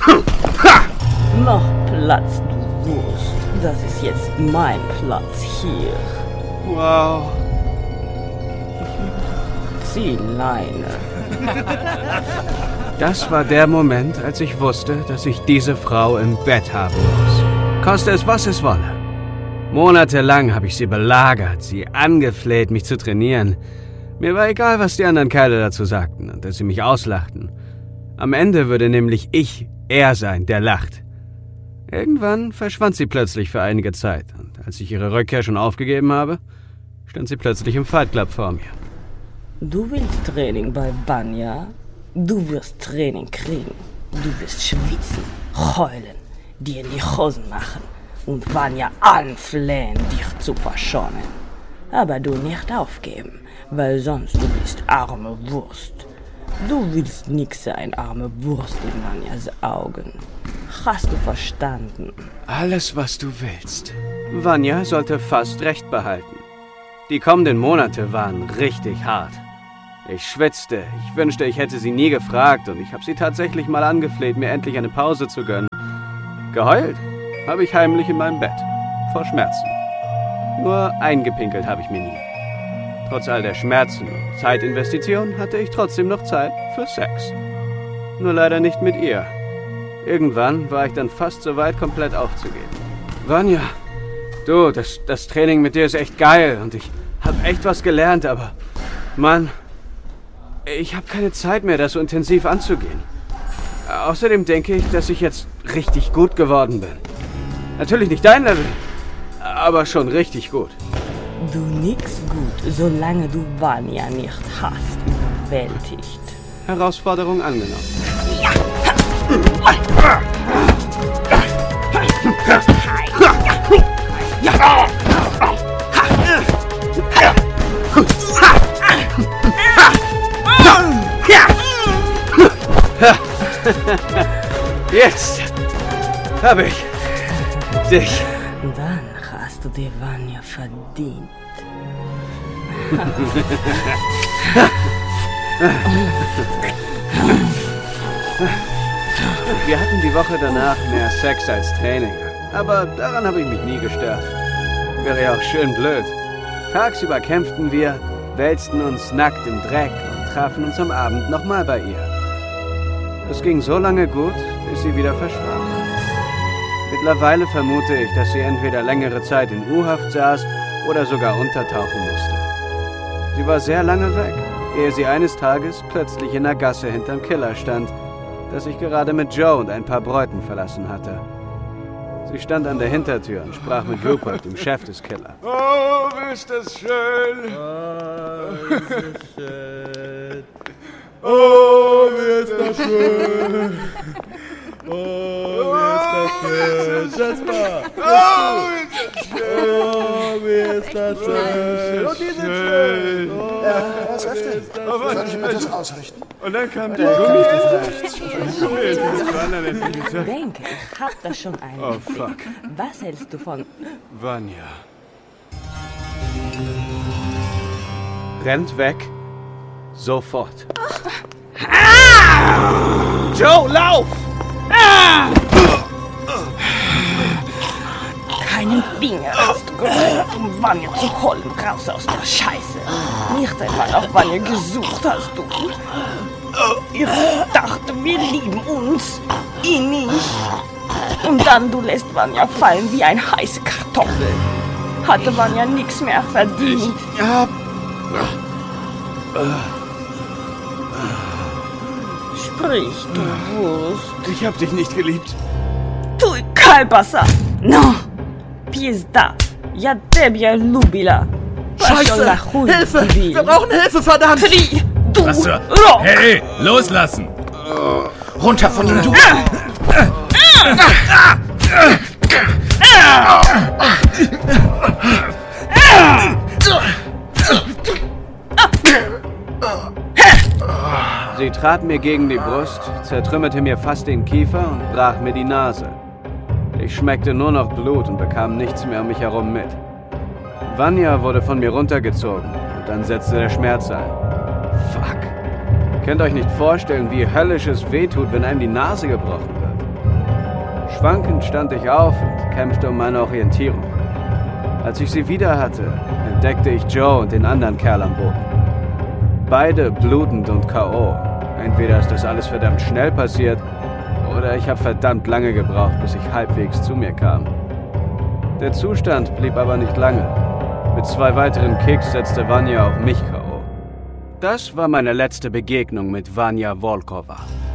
Mach Platz, du Wurst. Das ist jetzt mein Platz hier. Wow. Zieh Leine. Das war der Moment, als ich wusste, dass ich diese Frau im Bett haben muss. Koste es, was es wolle. Monatelang habe ich sie belagert, sie angefleht, mich zu trainieren. Mir war egal, was die anderen Kerle dazu sagten und dass sie mich auslachten. Am Ende würde nämlich er sein, der lacht. Irgendwann verschwand sie plötzlich für einige Zeit und als ich ihre Rückkehr schon aufgegeben habe, stand sie plötzlich im Fight Club vor mir. Du willst Training bei Vanya? Du wirst Training kriegen. Du wirst schwitzen, heulen, dir in die Hosen machen und Vanya anflehen, dich zu verschonen. Aber du nicht aufgeben, weil sonst du bist arme Wurst. Du willst nix sein, arme Wurst in Vanyas Augen. Hast du verstanden? Alles, was du willst. Vanya sollte fast recht behalten. Die kommenden Monate waren richtig hart. Ich schwitzte, ich wünschte, ich hätte sie nie gefragt und ich habe sie tatsächlich mal angefleht, mir endlich eine Pause zu gönnen. Geheult habe ich heimlich in meinem Bett, vor Schmerzen. Nur eingepinkelt habe ich mir nie. Trotz all der Schmerzen und Zeitinvestitionen hatte ich trotzdem noch Zeit für Sex. Nur leider nicht mit ihr. Irgendwann war ich dann fast so weit, komplett aufzugeben. Vanya, du, das Training mit dir ist echt geil und ich habe echt was gelernt, aber Mann, ich habe keine Zeit mehr, das so intensiv anzugehen. Außerdem denke ich, dass ich jetzt richtig gut geworden bin. Natürlich nicht dein Level, aber schon richtig gut. Du nix gut, solange du Vanya nicht hast überwältigt. Herausforderung angenommen. Jetzt habe ich dich. Dann hast du die Vanya verdient. Wir hatten die Woche danach mehr Sex als Training. Aber daran habe ich mich nie gestört. Wäre ja auch schön blöd. Tagsüber kämpften wir, wälzten uns nackt im Dreck und trafen uns am Abend nochmal bei ihr. Es ging so lange gut, bis sie wieder verschwand. Mittlerweile vermute ich, dass sie entweder längere Zeit in U-Haft saß oder sogar untertauchen musste. Sie war sehr lange weg, ehe sie eines Tages plötzlich in der Gasse hinterm Killer stand, das ich gerade mit Joe und ein paar Bräuten verlassen hatte. Sie stand an der Hintertür und sprach mit Rupert, dem Chef des Killers. Oh, ist das schön! Oh, ist das schön! Oh, wie ist das schön! Oh, wie ist das schön! Jasper! Oh, ist das schön! Oh, wie ist das schön! Und die sind schön! Oh, Herr Säfte, soll ich mir das ausrichten? Und dann kam die Gummi. Ich denke, ich hab da schon einen. Oh, fuck. Was hältst du von... Vanya. Rennt weg. Sofort. Joe, lauf! Keinen Finger hast du gerührt, um Vanya zu holen, raus aus der Scheiße. Nicht einmal auf Vanya gesucht hast du. Ich dachte, wir lieben uns, ihn nicht. Und dann du lässt Vanya fallen wie eine heiße Kartoffel. Hatte Vanya nichts mehr verdient. Sprich, du Wurst. Ich hab dich nicht geliebt. Tu kalbasa. No. Pizda. Ja тебе любила. Scheiße! Hilfe! Wir brauchen Hilfe, verdammt! Tri, du Was zur... Rock. Hey, loslassen! Runter von ihm, du! Sie trat mir gegen die Brust, zertrümmerte mir fast den Kiefer und brach mir die Nase. Ich schmeckte nur noch Blut und bekam nichts mehr um mich herum mit. Vanya wurde von mir runtergezogen und dann setzte der Schmerz ein. Fuck. Ihr könnt euch nicht vorstellen, wie höllisch es wehtut, wenn einem die Nase gebrochen wird. Schwankend stand ich auf und kämpfte um meine Orientierung. Als ich sie wieder hatte, entdeckte ich Joe und den anderen Kerl am Boden. Beide blutend und K.O. Entweder ist das alles verdammt schnell passiert, oder ich habe verdammt lange gebraucht, bis ich halbwegs zu mir kam. Der Zustand blieb aber nicht lange. Mit 2 weiteren Kicks setzte Vanya auch mich K.O. Das war meine letzte Begegnung mit Vanya Volkova.